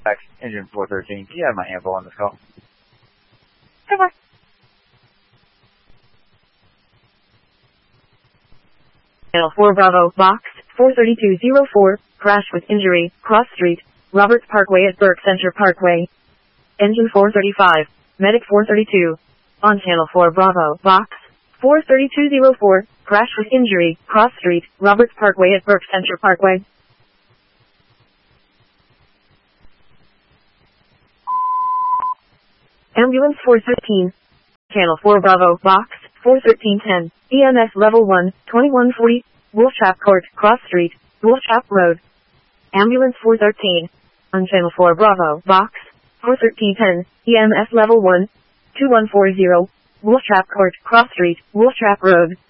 Engine 413. Do you have my info on this call? Over. Channel 4 Bravo, Box 43204, crash with injury, Cross Street, Roberts Parkway at Burke Center Parkway. Engine 435, Medic 432. On Channel 4 Bravo, Box 43204, crash with injury, Cross Street, Roberts Parkway at Burke Center Parkway. Ambulance 413. Channel 4 Bravo, Box 41310, EMS Level 1, 2140, Wolftrap Court, Cross Street, Wolftrap Road. Ambulance 413. On Channel 4 Bravo, Box 41310, EMS Level 1, 2140, Wolftrap Court, Cross Street, Wolftrap Road.